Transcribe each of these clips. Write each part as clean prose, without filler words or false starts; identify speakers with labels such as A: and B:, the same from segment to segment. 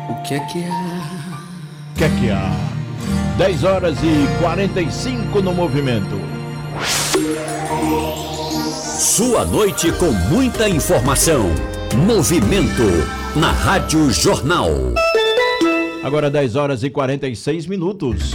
A: O que é que há?
B: O que é que há? 10 horas e 45 no movimento.
C: Sua noite com muita informação. Movimento na Rádio Jornal.
B: Agora 10 horas e 46 minutos.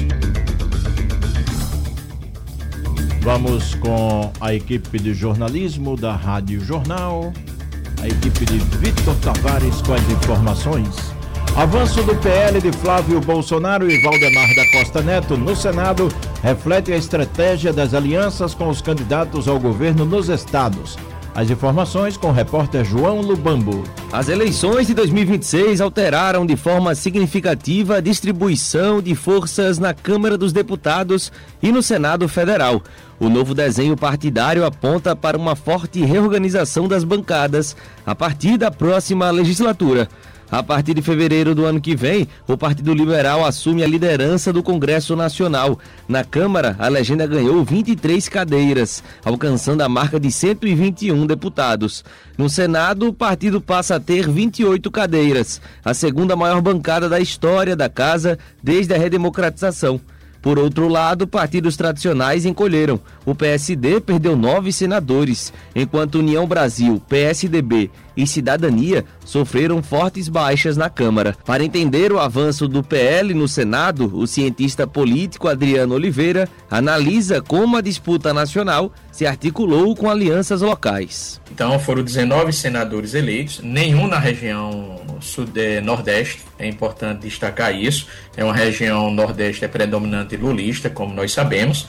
B: Vamos com a equipe de jornalismo da Rádio Jornal. A equipe de Vitor Tavares com as informações. Avanço do PL de Flávio Bolsonaro e Valdemar da Costa Neto no Senado reflete a estratégia das alianças com os candidatos ao governo nos estados. As informações com o repórter João Lubambo.
D: As eleições de 2026 alteraram de forma significativa a distribuição de forças na Câmara dos Deputados e no Senado Federal. O novo desenho partidário aponta para uma forte reorganização das bancadas a partir da próxima legislatura. A partir de fevereiro do ano que vem, o Partido Liberal assume a liderança do Congresso Nacional. Na Câmara, a legenda ganhou 23 cadeiras, alcançando a marca de 121 deputados. No Senado, o partido passa a ter 28 cadeiras, a segunda maior bancada da história da casa desde a redemocratização. Por outro lado, partidos tradicionais encolheram. O PSD perdeu 9 senadores, enquanto União Brasil, PSDB e Cidadania sofreram fortes baixas na Câmara. Para entender o avanço do PL no Senado, o cientista político Adriano Oliveira analisa como a disputa nacional se articulou com alianças locais.
E: Então foram 19 senadores eleitos, nenhum na região Nordeste, é importante destacar isso, é uma região Nordeste predominante lulista, como nós sabemos,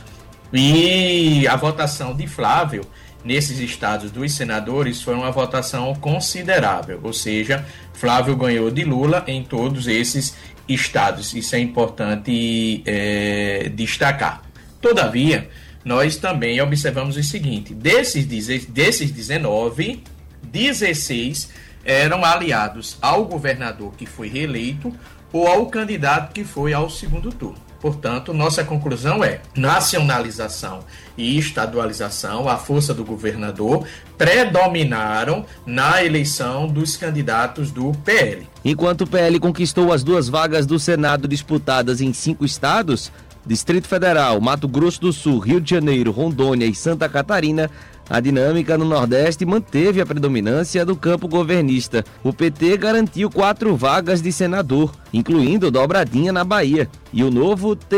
E: e a votação de Flávio nesses estados dos senadores foi uma votação considerável, ou seja, Flávio ganhou de Lula em todos esses estados, isso é importante destacar. Todavia, nós também observamos o seguinte, desses 19, 16 eram aliados ao governador que foi reeleito ou ao candidato que foi ao segundo turno. Portanto, nossa conclusão é nacionalização e estadualização, a força do governador, predominaram na eleição dos candidatos do PL.
D: Enquanto o PL conquistou as 2 vagas do Senado disputadas em 5 estados, Distrito Federal, Mato Grosso do Sul, Rio de Janeiro, Rondônia e Santa Catarina, a dinâmica no Nordeste manteve a predominância do campo governista. O PT garantiu 4 vagas de senador, incluindo Dobradinha na Bahia, e o Novo